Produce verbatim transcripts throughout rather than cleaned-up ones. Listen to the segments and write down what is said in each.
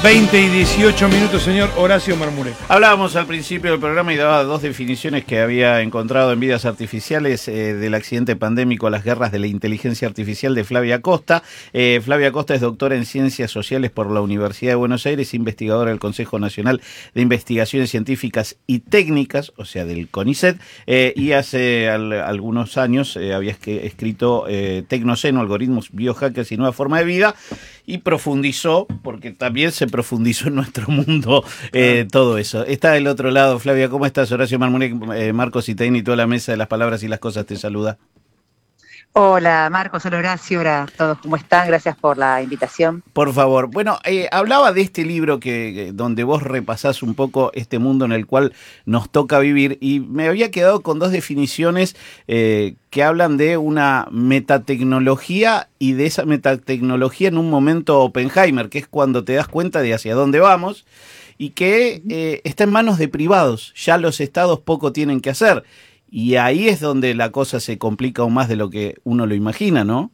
veinte y dieciocho minutos, señor Horacio Marmurek. Hablábamos al principio del programa y daba dos definiciones que había encontrado en Vidas Artificiales eh, del accidente pandémico a las guerras de la inteligencia artificial de Flavia Costa. Eh, Flavia Costa es doctora en Ciencias Sociales por la Universidad de Buenos Aires, investigadora del Consejo Nacional de Investigaciones Científicas y Técnicas, o sea, del CONICET, eh, y hace al, algunos años eh, había escrito eh, Tecnoceno, Algoritmos, Biohackers y Nueva Forma de Vida, y profundizó, porque también se profundizó en nuestro mundo eh, todo eso. Está del otro lado, Flavia, ¿cómo estás? Horacio Marmurek, eh, Marcos Itaín y toda la mesa de las palabras y las cosas te saluda. Hola Marcos, hola Horacio, hola a todos, ¿cómo están? Gracias por la invitación. Por favor. Bueno, eh, hablaba de este libro que, que donde vos repasás un poco este mundo en el cual nos toca vivir, y me había quedado con dos definiciones eh, que hablan de una metatecnología y de esa metatecnología en un momento Oppenheimer, que es cuando te das cuenta de hacia dónde vamos y que eh, está en manos de privados. Ya los estados poco tienen que hacer. Y ahí es donde la cosa se complica aún más de lo que uno lo imagina, ¿no?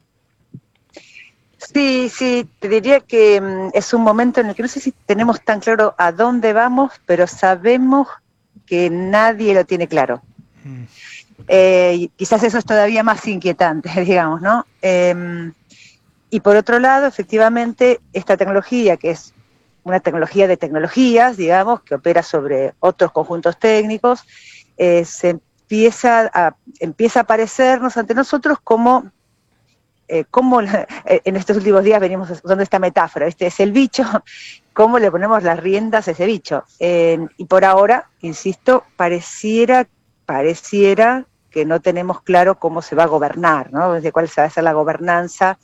Sí, sí, te diría que um, es un momento en el que no sé si tenemos tan claro a dónde vamos, pero sabemos que nadie lo tiene claro. Mm. Eh, y quizás eso es todavía más inquietante, digamos, ¿no? Eh, y por otro lado, efectivamente, esta tecnología, que es una tecnología de tecnologías, digamos, que opera sobre otros conjuntos técnicos, eh, se Empieza a, empieza a aparecernos ante nosotros como, eh, como la, en estos últimos días venimos usando esta metáfora, este es el bicho, cómo le ponemos las riendas a ese bicho. Eh, y por ahora, insisto, pareciera, pareciera que no tenemos claro cómo se va a gobernar, ¿no? Desde cuál se va a hacer la gobernanza.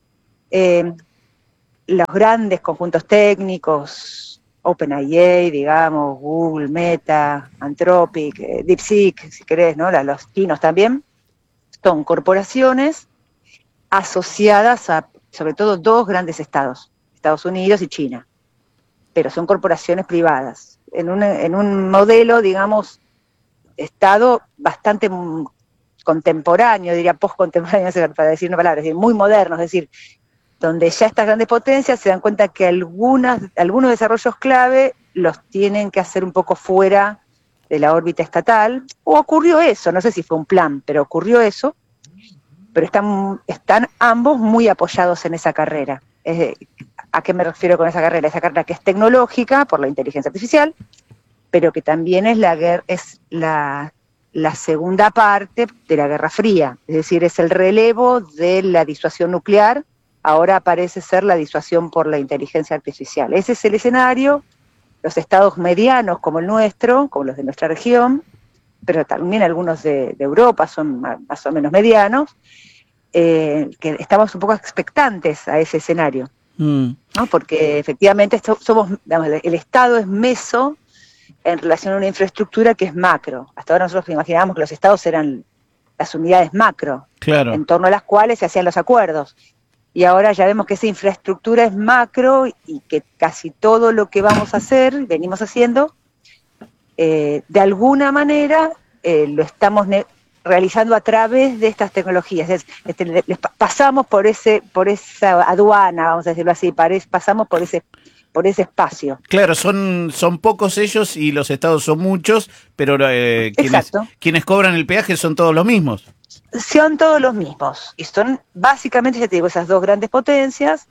Eh, los grandes conjuntos técnicos, OpenAI, digamos, Google, Meta, Anthropic, eh, DeepSeek, si querés, ¿no? Los chinos también, son corporaciones asociadas a, sobre todo, dos grandes estados, Estados Unidos y China, pero son corporaciones privadas, en un, en un modelo, digamos, estado bastante contemporáneo, diría post-contemporáneo, para decir una palabra, es decir, muy moderno, es decir, donde ya estas grandes potencias se dan cuenta que algunas, algunos desarrollos clave los tienen que hacer un poco fuera de la órbita estatal, o ocurrió eso, no sé si fue un plan, pero ocurrió eso, pero están, están ambos muy apoyados en esa carrera. Es, ¿a qué me refiero con esa carrera? Esa carrera que es tecnológica, por la inteligencia artificial, pero que también es la, es la, la segunda parte de la Guerra Fría, es decir, es el relevo de la disuasión nuclear. Ahora parece ser la disuasión por la inteligencia artificial. Ese es el escenario. Los estados medianos como el nuestro, como los de nuestra región, pero también algunos de, de Europa son más o menos medianos, eh, que estamos un poco expectantes a ese escenario, mm. ¿no? Porque efectivamente esto, somos, digamos, el estado es meso en relación a una infraestructura que es macro. Hasta ahora nosotros imaginábamos que los estados eran las unidades macro, claro, en torno a las cuales se hacían los acuerdos. Y ahora ya vemos que esa infraestructura es macro y que casi todo lo que vamos a hacer, venimos haciendo, eh, de alguna manera eh, lo estamos realizando a través de estas tecnologías. Es, este, les pasamos por ese, por esa aduana, vamos a decirlo así, parece, pasamos por ese, por ese espacio. Claro, son, son pocos ellos y los estados son muchos, pero eh, quienes, quienes cobran el peaje son todos los mismos. Son todos los mismos, y son básicamente, ya te digo, esas dos grandes potencias,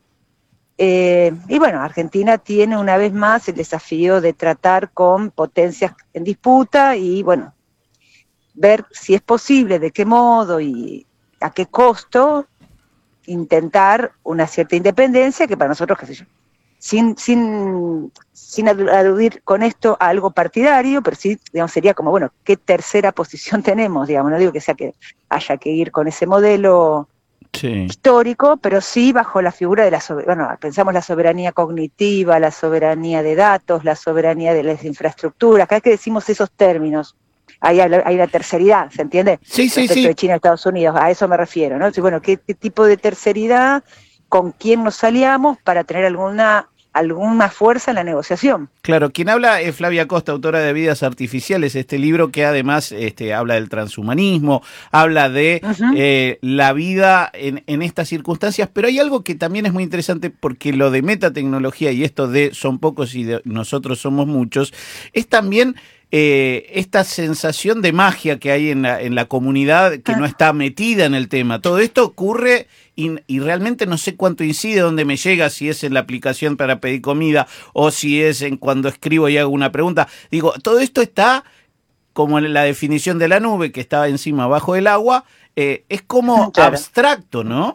eh, y bueno, Argentina tiene una vez más el desafío de tratar con potencias en disputa, y bueno, ver si es posible, de qué modo y a qué costo, intentar una cierta independencia, que para nosotros, qué sé yo, sin, sin, sin aludir con esto a algo partidario, pero sí, digamos, sería como, bueno, ¿qué tercera posición tenemos? Digamos, no digo que sea que haya que ir con ese modelo sí. histórico, pero sí bajo la figura de la soberanía, bueno, pensamos la soberanía cognitiva, la soberanía de datos, la soberanía de las infraestructuras, cada vez que decimos esos términos, hay, hay una terceridad, ¿se entiende? Sí, sí, Respecto sí. de China y Estados Unidos, a eso me refiero, ¿no? Entonces, bueno, ¿qué, qué tipo de terceridad? ¿Con quién nos aliamos para tener alguna alguna fuerza en la negociación. Claro, quien habla es Flavia Costa, autora de Vidas Artificiales, este libro que además este, habla del transhumanismo, habla de uh-huh. eh, la vida en, en estas circunstancias, pero hay algo que también es muy interesante porque lo de metatecnología y esto de son pocos y de nosotros somos muchos, es también eh, esta sensación de magia que hay en la, en la comunidad que no está metida en el tema. Todo esto ocurre y, y realmente no sé cuánto incide, dónde me llega, si es en la aplicación para pedir comida o si es en cuando escribo y hago una pregunta. Digo, todo esto está como en la definición de la nube que estaba encima abajo del agua, eh, es como claro. abstracto, ¿no?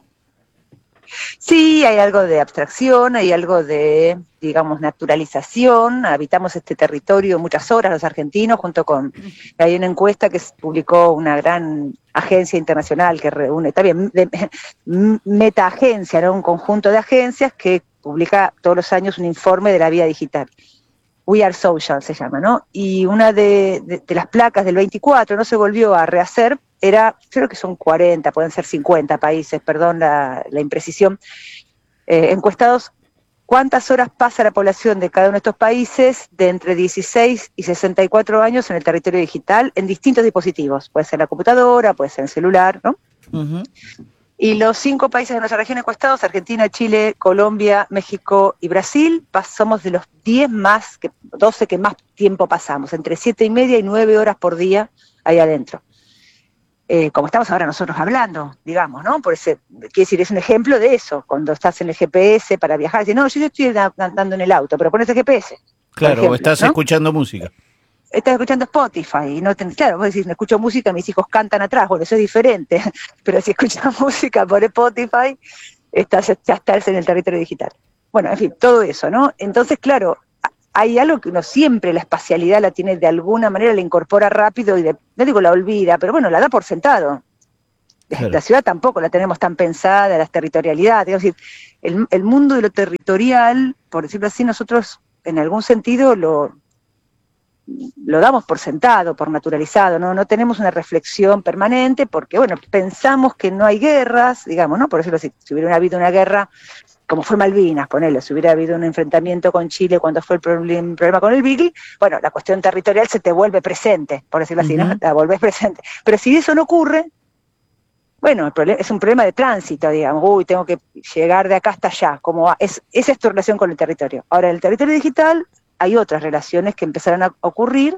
Sí, hay algo de abstracción, hay algo de, digamos, naturalización. Habitamos este territorio muchas horas los argentinos, junto con, hay una encuesta que publicó una gran agencia internacional que reúne, también meta agencia, ¿no? Un conjunto de agencias que publica todos los años un informe de la vida digital. We Are Social se llama, ¿no? Y una de, de, de las placas del veinticuatro no se volvió a rehacer, era, creo que son cuarenta, pueden ser cincuenta países, perdón la, la imprecisión, eh, encuestados cuántas horas pasa la población de cada uno de estos países de entre dieciséis y sesenta y cuatro años en el territorio digital en distintos dispositivos, puede ser la computadora, puede ser el celular, ¿no? Uh-huh. Y los cinco países de nuestra región encuestados, Argentina, Chile, Colombia, México y Brasil, somos de los diez más, que, doce que más tiempo pasamos, entre siete y media y nueve horas por día ahí adentro. Eh, como estamos ahora nosotros hablando, digamos, ¿no? Por ese, quiere decir, es un ejemplo de eso, cuando estás en el G P S para viajar, dices, no, yo estoy andando en el auto, pero pones el G P S. Claro, ejemplo, o estás ¿no? escuchando música. Estás escuchando Spotify, y no te, claro, vos decís, me escucho música, mis hijos cantan atrás, bueno, eso es diferente, pero si escuchas música por Spotify, estás, ya estás en el territorio digital. Bueno, en fin, todo eso, ¿no? Entonces, claro, hay algo que uno siempre, la espacialidad la tiene de alguna manera, la incorpora rápido y de, no digo la olvida, pero bueno, la da por sentado. Claro. La ciudad tampoco la tenemos tan pensada, las territorialidades, es decir, el, el mundo de lo territorial, por decirlo así, nosotros en algún sentido lo, lo damos por sentado, por naturalizado, ¿no? No tenemos una reflexión permanente porque, bueno, pensamos que no hay guerras, digamos, ¿no? Por decirlo así, si hubiera habido una guerra como fue Malvinas, ponele, si hubiera habido un enfrentamiento con Chile cuando fue el problem, problema con el Beagle, bueno, la cuestión territorial se te vuelve presente, por decirlo así, uh-huh. ¿no? La volvés presente. Pero si eso no ocurre, bueno, el problema, es un problema de tránsito, digamos, uy, tengo que llegar de acá hasta allá, como es, esa es tu relación con el territorio. Ahora, en el territorio digital hay otras relaciones que empezaron a ocurrir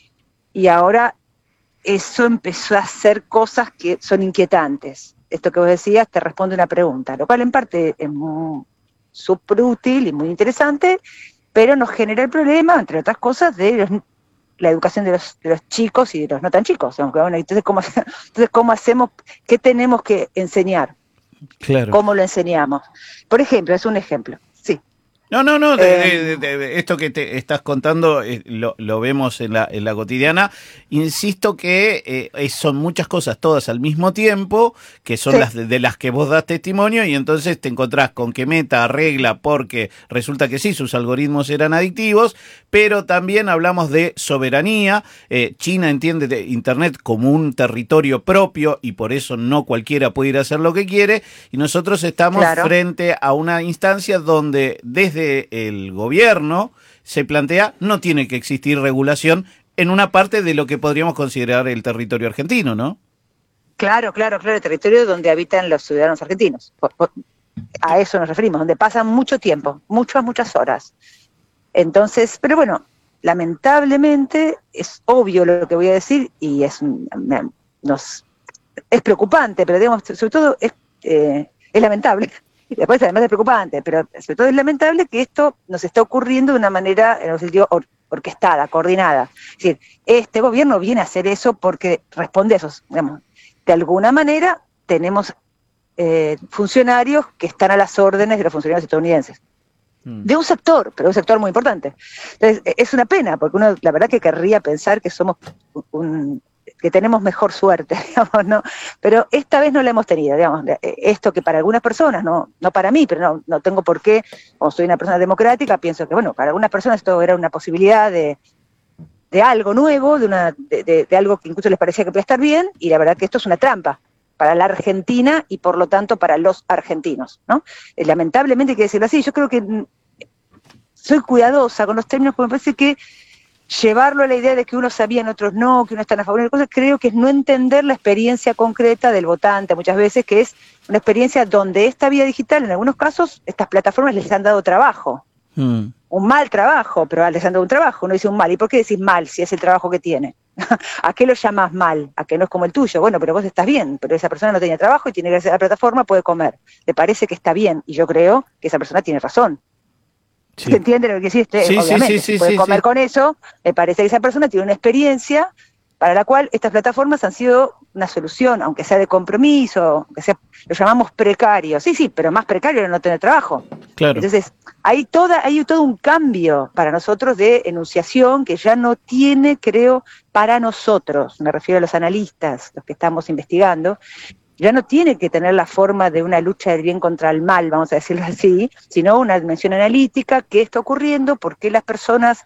y ahora eso empezó a hacer cosas que son inquietantes. Esto que vos decías te responde una pregunta, lo cual en parte es muy súper útil y muy interesante, pero nos genera el problema, entre otras cosas, de los, la educación de los, de los chicos y de los no tan chicos. Bueno, entonces, ¿cómo, entonces, ¿cómo hacemos? ¿Qué tenemos que enseñar? Claro. ¿Cómo lo enseñamos? Por ejemplo, es un ejemplo. Sí. No, no, no, de, eh, de, de, de esto que te estás contando eh, lo, lo vemos en la, en la cotidiana. Insisto que eh, son muchas cosas todas al mismo tiempo, que son sí. las de, de las que vos das testimonio, y entonces te encontrás con que Meta arregla porque resulta que sí, sus algoritmos eran adictivos, pero también hablamos de soberanía. Eh, China entiende de Internet como un territorio propio y por eso no cualquiera puede ir a hacer lo que quiere, y nosotros estamos claro. frente a una instancia donde desde el gobierno se plantea no tiene que existir regulación en una parte de lo que podríamos considerar el territorio argentino, ¿no? Claro, claro, claro, el territorio donde habitan los ciudadanos argentinos. Por, por, a eso nos referimos, donde pasan mucho tiempo, muchas, muchas horas. Entonces, pero bueno, lamentablemente es obvio lo que voy a decir y es, nos, es preocupante, pero digamos, sobre todo es, eh, es lamentable. Después además es preocupante, pero sobre todo es lamentable que esto nos está ocurriendo de una manera, en un sentido, or, orquestada, coordinada. Es decir, este gobierno viene a hacer eso porque responde a esos, digamos, de alguna manera tenemos eh, funcionarios que están a las órdenes de los funcionarios estadounidenses. Mm. De un sector, pero un sector muy importante. Entonces, es una pena, porque uno la verdad que querría pensar que somos un... que tenemos mejor suerte, digamos, ¿no? Pero esta vez no la hemos tenido, digamos, esto que para algunas personas, no, no para mí, pero no, no tengo por qué, como soy una persona democrática, pienso que, bueno, para algunas personas esto era una posibilidad de, de algo nuevo, de, una, de, de, de algo que incluso les parecía que podía estar bien, y la verdad que esto es una trampa para la Argentina y por lo tanto para los argentinos, ¿no? Eh, lamentablemente hay que decirlo así, yo creo que soy cuidadosa con los términos porque me parece que llevarlo a la idea de que unos sabían, otros no, que unos están a favor de cosas, creo que es no entender la experiencia concreta del votante muchas veces, que es una experiencia donde esta vía digital, en algunos casos, estas plataformas les han dado trabajo. Mm. Un mal trabajo, pero les han dado un trabajo. Uno dice un mal. ¿Y por qué decís mal si es el trabajo que tiene? ¿A qué lo llamas mal? ¿A qué no es como el tuyo? Bueno, pero vos estás bien, pero esa persona no tenía trabajo y tiene que hacer la plataforma, puede comer. ¿Te parece que está bien? Y yo creo que esa persona tiene razón. Sí. ¿Se entiende lo que hiciste? Sí, obviamente, sí, sí, si puede sí, comer sí. con eso, me parece que esa persona tiene una experiencia para la cual estas plataformas han sido una solución, aunque sea de compromiso, aunque sea, lo llamamos precario. Sí, sí, pero más precario era no tener trabajo. Claro. Entonces, hay, toda, hay todo un cambio para nosotros de enunciación que ya no tiene, creo, para nosotros, me refiero a los analistas, los que estamos investigando, ya no tiene que tener la forma de una lucha del bien contra el mal, vamos a decirlo así, sino una dimensión analítica, qué está ocurriendo, por qué las personas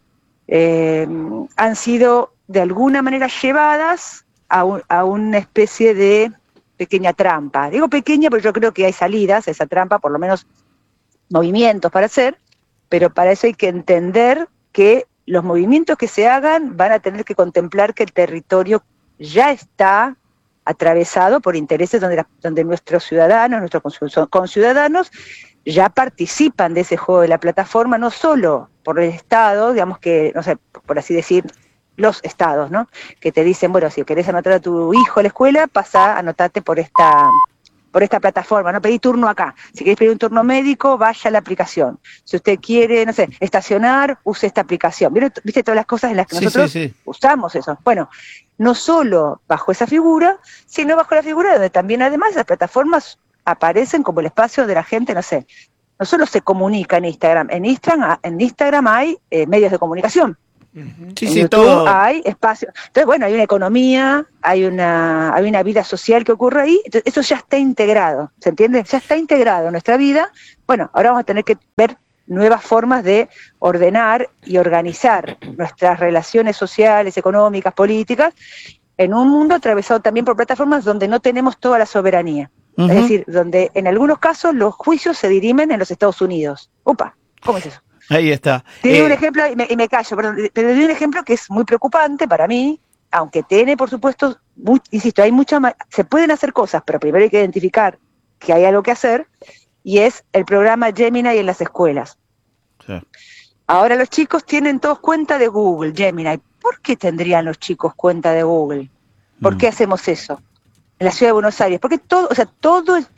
eh, han sido de alguna manera llevadas a, un, a una especie de pequeña trampa. Digo pequeña porque yo creo que hay salidas a esa trampa, por lo menos movimientos para hacer, pero para eso hay que entender que los movimientos que se hagan van a tener que contemplar que el territorio ya está atravesado por intereses donde, la, donde nuestros ciudadanos, nuestros conciudadanos, ya participan de ese juego de la plataforma, no solo por el Estado, digamos que, no sé, por así decir, los estados, ¿no? Que te dicen, bueno, si querés anotar a tu hijo a la escuela, pasa a anotarte por esta por esta plataforma, no pedí turno acá. Si querés pedir un turno médico, vaya a la aplicación. Si usted quiere, no sé, estacionar, use esta aplicación. ¿Viste todas las cosas en las que sí, nosotros sí, sí. usamos eso? Bueno, no solo bajo esa figura, sino bajo la figura donde también además las plataformas aparecen como el espacio de la gente, no sé, no solo se comunica en Instagram, en Instagram, en Instagram hay eh, medios de comunicación. Sí, en sí, YouTube todo. Hay espacio. Entonces, bueno, hay una economía, hay una, hay una vida social que ocurre ahí, entonces, eso ya está integrado, ¿se entiende? Ya está integrado en nuestra vida. Bueno, ahora vamos a tener que ver nuevas formas de ordenar y organizar nuestras relaciones sociales, económicas, políticas, en un mundo atravesado también por plataformas donde no tenemos toda la soberanía. Uh-huh. Es decir, donde en algunos casos los juicios se dirimen en los Estados Unidos. Upa, ¿cómo es eso? Ahí está. Te doy eh... un ejemplo y me, y me callo, perdón, pero te doy un ejemplo que es muy preocupante para mí, aunque tiene, por supuesto, muy, insisto, hay mucha ma- se pueden hacer cosas, pero primero hay que identificar que hay algo que hacer, y es el programa Gemini en las escuelas. Sí. Ahora los chicos tienen todos cuenta de Google, Gemini. ¿Por qué tendrían los chicos cuenta de Google? ¿Por mm. qué hacemos eso? En la ciudad de Buenos Aires, porque todo, o sea, todo el,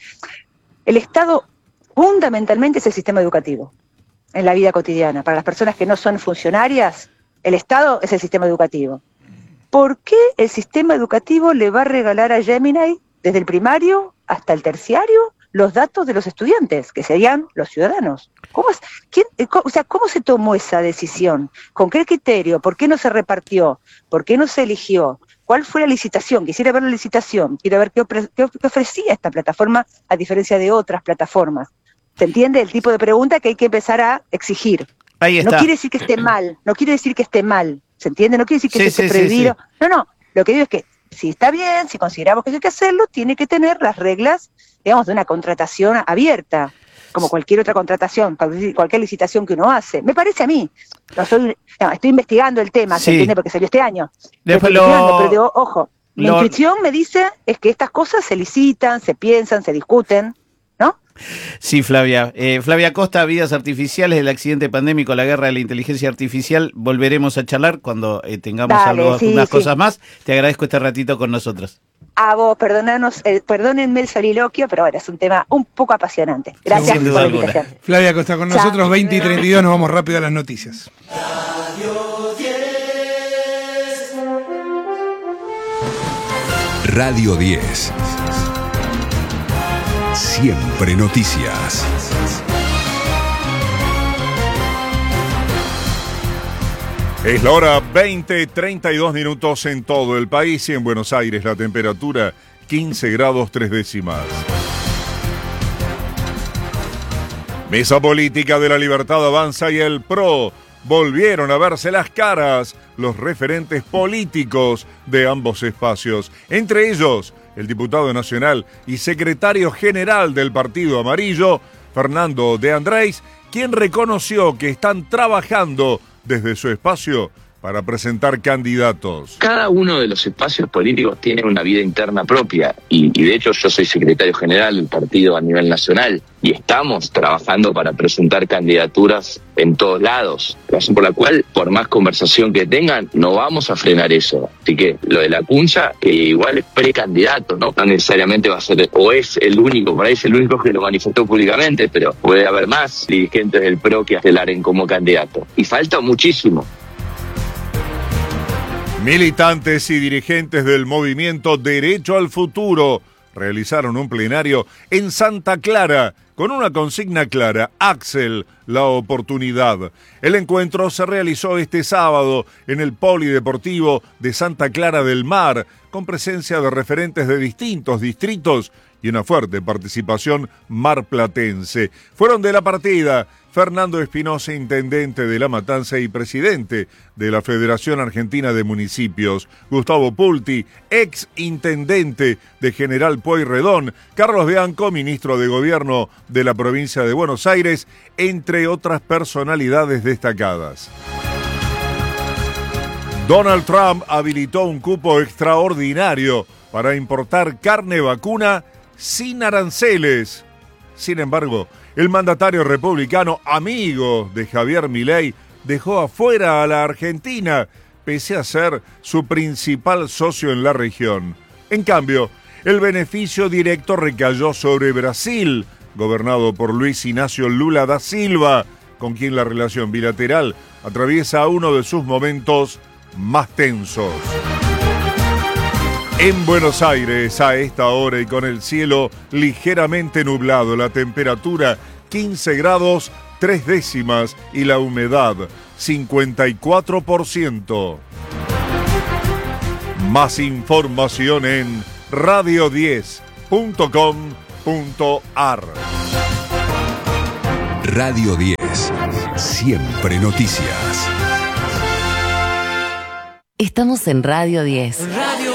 el Estado fundamentalmente es el sistema educativo. En la vida cotidiana. Para las personas que no son funcionarias, el Estado es el sistema educativo. ¿Por qué el sistema educativo le va a regalar a Gemini, desde el primario hasta el terciario, los datos de los estudiantes, que serían los ciudadanos? ¿Cómo es? ¿Quién, cómo, o sea, ¿cómo se tomó esa decisión? ¿Con qué criterio? ¿Por qué no se repartió? ¿Por qué no se eligió? ¿Cuál fue la licitación? Quisiera ver la licitación, quiero ver qué, ofre- qué ofrecía esta plataforma a diferencia de otras plataformas. ¿Se entiende el tipo de pregunta que hay que empezar a exigir? Ahí está. No quiere decir que esté mal, no quiere decir que esté mal, ¿se entiende? No quiere decir que sí, esté sí, prohibido. Sí, sí. No, no, lo que digo es que si está bien, si consideramos que hay que hacerlo, tiene que tener las reglas, digamos, de una contratación abierta, como cualquier otra contratación, cualquier licitación que uno hace. Me parece a mí. No soy, no, estoy investigando el tema, sí. ¿se entiende? Porque salió este año. Después lo... Pero digo, ojo, mi lo... intuición me dice es que estas cosas se licitan, se piensan, se discuten, ¿no? Sí, Flavia. Eh, Flavia Costa, Vidas Artificiales, el accidente pandémico, la guerra de la inteligencia artificial. Volveremos a charlar cuando eh, tengamos Dale, algo, sí, unas sí. cosas más. Te agradezco este ratito con nosotros. A vos, perdonanos, eh, perdónenme el soliloquio, pero bueno, es un tema un poco apasionante. Gracias por la invitación. Flavia Costa con nosotros, Chao. veinte y treinta y dos, nos vamos rápido a las noticias. Radio diez. Siempre noticias. Es la hora veinte, treinta y dos minutos en todo el país y en Buenos Aires la temperatura quince grados tres décimas. Mesa Política de la Libertad Avanza y el P R O volvieron a verse las caras los referentes políticos de ambos espacios, entre ellos el diputado nacional y secretario general del Partido Amarillo, Fernando de Andrés, quien reconoció que están trabajando desde su espacio para presentar candidatos. Cada uno de los espacios políticos tiene una vida interna propia y, y de hecho yo soy secretario general del partido a nivel nacional y estamos trabajando para presentar candidaturas en todos lados, razón por la cual, por más conversación que tengan, no vamos a frenar eso. Así que lo de la Cuncha, que igual es precandidato, ¿no? No necesariamente va a ser, o es el único, por ahí es el único que lo manifestó públicamente, pero puede haber más dirigentes del P R O que aclaren como candidato. Y falta muchísimo. Militantes y dirigentes del movimiento Derecho al Futuro realizaron un plenario en Santa Clara con una consigna clara: Axel, la oportunidad. El encuentro se realizó este sábado en el Polideportivo de Santa Clara del Mar, con presencia de referentes de distintos distritos y una fuerte participación marplatense. Fueron de la partida Fernando Espinosa, intendente de La Matanza y presidente de la Federación Argentina de Municipios; Gustavo Pulti, ex intendente de General Pueyrredón; Carlos Bianco, ministro de Gobierno de la provincia de Buenos Aires, entre otras personalidades destacadas. Donald Trump habilitó un cupo extraordinario para importar carne vacuna sin aranceles. Sin embargo, el mandatario republicano, amigo de Javier Milei, dejó afuera a la Argentina, pese a ser su principal socio en la región. En cambio, el beneficio directo recayó sobre Brasil, gobernado por Luis Ignacio Lula da Silva, con quien la relación bilateral atraviesa uno de sus momentos más tensos. En Buenos Aires, a esta hora y con el cielo ligeramente nublado, la temperatura quince grados tres décimas y la humedad cincuenta y cuatro por ciento. Más información en radio diez punto com punto ar. Radio diez, siempre noticias. Estamos en Radio diez. Radio